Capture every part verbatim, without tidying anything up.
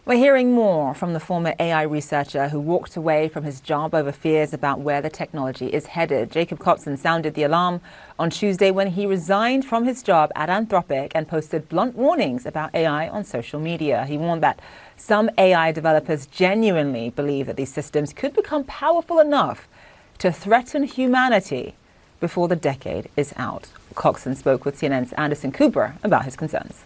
We're hearing more from the former A I researcher who walked away from his job over fears about where the technology is headed. Jacob Kotzen sounded the alarm on Tuesday when he resigned from his job at Anthropic and posted blunt warnings about A I on social media. He warned that some A I developers genuinely believe that these systems could become powerful enough to threaten humanity before the decade is out. Kotzen spoke with C N N's Anderson Cooper about his concerns.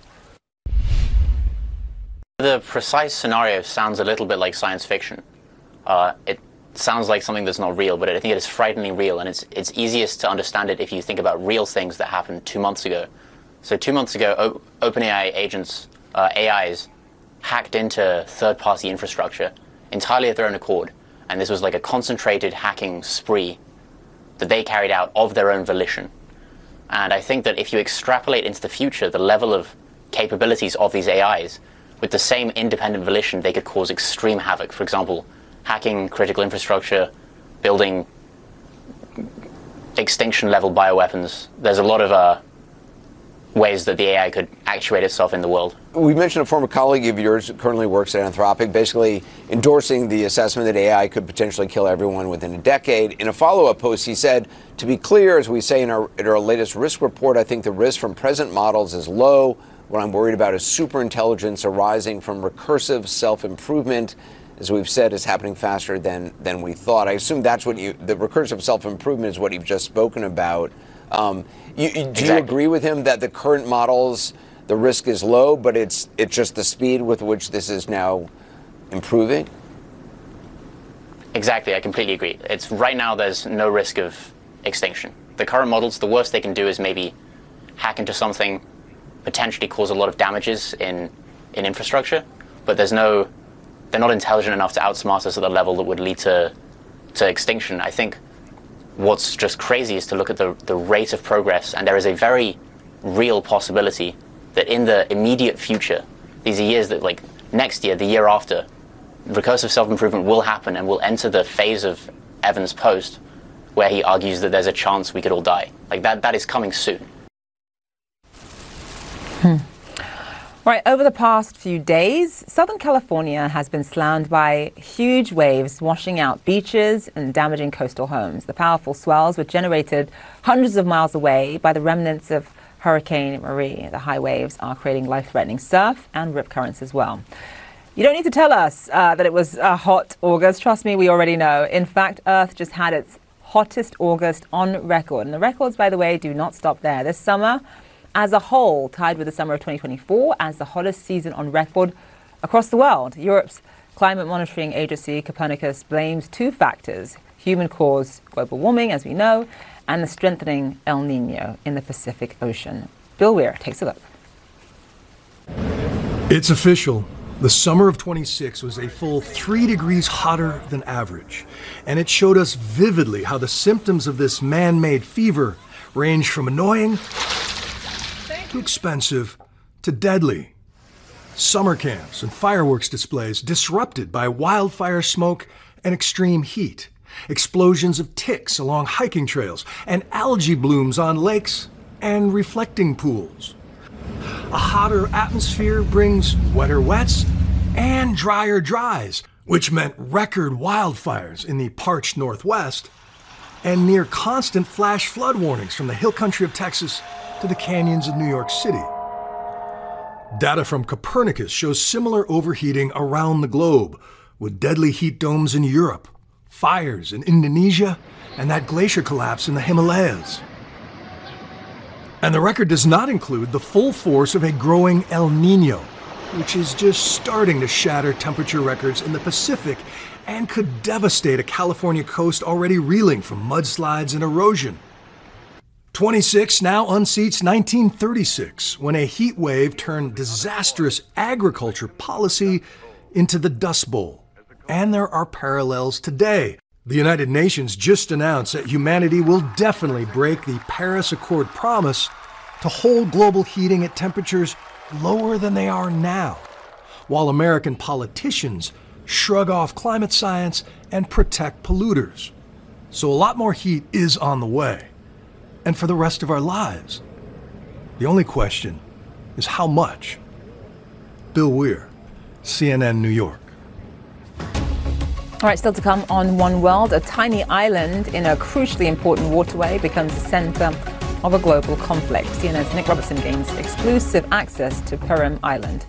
The precise scenario sounds a little bit like science fiction. Uh, it sounds like something that's not real, but I think it is frighteningly real, and it's it's easiest to understand it if you think about real things that happened two months ago. So two months ago, o OpenAI agents, uh, A Is, hacked into third-party infrastructure entirely at their own accord, and this was like a concentrated hacking spree that they carried out of their own volition. And I think that if you extrapolate into the future, the level of capabilities of these A Is, with the same independent volition, they could cause extreme havoc. For example, hacking critical infrastructure, building extinction-level bioweapons. There's a lot of uh, ways that the A I could actuate itself in the world. We mentioned a former colleague of yours who currently works at Anthropic, basically endorsing the assessment that A I could potentially kill everyone within a decade. In a follow-up post, he said, to be clear, as we say in our, in our latest risk report, I think the risk from present models is low. What I'm worried about is superintelligence arising from recursive self-improvement, as we've said, is happening faster than than we thought. I assume that's what you, the recursive self-improvement is what you've just spoken about. Um, you, you, do exactly. you agree with him that the current models, the risk is low, but it's it's just the speed with which this is now improving? Exactly, I completely agree. It's right now there's no risk of extinction. The current models, the worst they can do is maybe hack into something, potentially cause a lot of damages in, in infrastructure, but there's no, they're not intelligent enough to outsmart us at the level that would lead to, to extinction. I think what's just crazy is to look at the, the rate of progress, and there is a very real possibility that in the immediate future, these are years that, like next year, the year after, recursive self-improvement will happen and we'll enter the phase of Evans' post where he argues that there's a chance we could all die. Like that, that is coming soon. Hmm. Right, over the past few days, Southern California has been slammed by huge waves washing out beaches and damaging coastal homes. The powerful swells were generated hundreds of miles away by the remnants of Hurricane Marie. The high waves are creating life-threatening surf and rip currents as well. You don't need to tell us uh, that it was a hot August. Trust me, we already know. In fact, Earth just had its hottest August on record. And the records, by the way, do not stop there. This summer, as a whole, tied with the summer of twenty twenty-four as the hottest season on record across the world. Europe's climate monitoring agency, Copernicus, blames two factors: human-caused global warming, as we know, and the strengthening El Nino in the Pacific Ocean. Bill Weir takes a look. It's official. The summer of twenty-six was a full three degrees hotter than average, and it showed us vividly how the symptoms of this man-made fever range from annoying to expensive to deadly. Summer camps and fireworks displays disrupted by wildfire smoke and extreme heat, explosions of ticks along hiking trails, and algae blooms on lakes and reflecting pools. A hotter atmosphere brings wetter wets and drier dries, which meant record wildfires in the parched Northwest and near constant flash flood warnings from the hill country of Texas to the canyons of New York City. Data from Copernicus shows similar overheating around the globe, with deadly heat domes in Europe, fires in Indonesia, and that glacier collapse in the Himalayas. And the record does not include the full force of a growing El Nino, which is just starting to shatter temperature records in the Pacific and could devastate a California coast already reeling from mudslides and erosion. twenty-six now unseats nineteen thirty-six, when a heat wave turned disastrous agriculture policy into the Dust Bowl. And there are parallels today. The United Nations just announced that humanity will definitely break the Paris Accord promise to hold global heating at temperatures lower than they are now, while American politicians shrug off climate science and protect polluters. So a lot more heat is on the way, and for the rest of our lives. The only question is how much? Bill Weir, C N N New York. All right, still to come on One World, a tiny island in a crucially important waterway becomes the center of a global conflict. C N N's Nick Robertson gains exclusive access to Purim Island.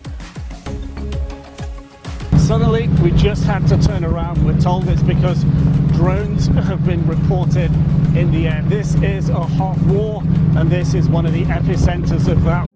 Suddenly, we just had to turn around. We're told it's because drones have been reported in the air. This is a hot war, and this is one of the epicenters of that